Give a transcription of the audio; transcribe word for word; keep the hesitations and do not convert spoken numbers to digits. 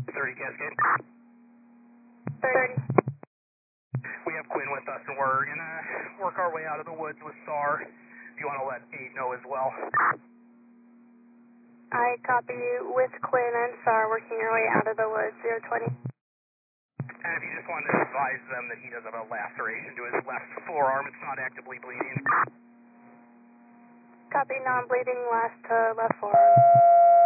thirty Cascade. thirty. We have Quinn with us, and we're going to work our way out of the woods with S A R. If you want to let eight know as well. I copy you with Quinn and S A R working your way out of the woods, zero twenty. And if you just wanted to advise them that he does have a laceration to his left forearm, it's not actively bleeding. Copy, non-bleeding last to left forearm.